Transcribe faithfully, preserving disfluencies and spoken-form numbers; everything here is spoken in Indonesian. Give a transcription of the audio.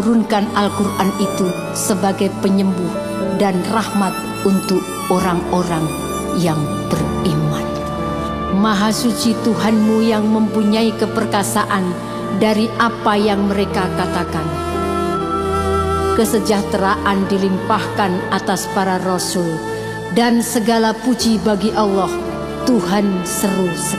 turunkan Al-Quran itu sebagai penyembuh dan rahmat untuk orang-orang yang beriman. Maha suci Tuhanmu yang mempunyai keperkasaan dari apa yang mereka katakan. Kesejahteraan dilimpahkan atas para rasul, dan segala puji bagi Allah, Tuhan seru sekali.